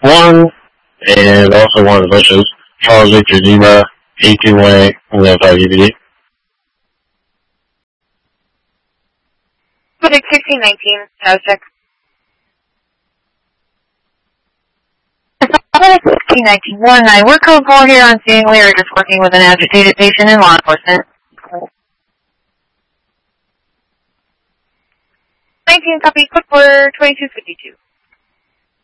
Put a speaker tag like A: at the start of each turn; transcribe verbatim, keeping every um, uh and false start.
A: one, and also one of the bushes. Charles Victor Zebra, eight two one eight, and then five U B D.
B: Put it sixteen nineteen, house check. sixteen nineteen one nine, we're code four here on scene. We are just working with an agitated patient in law enforcement. nineteen copy, quick for twenty-two fifty-two.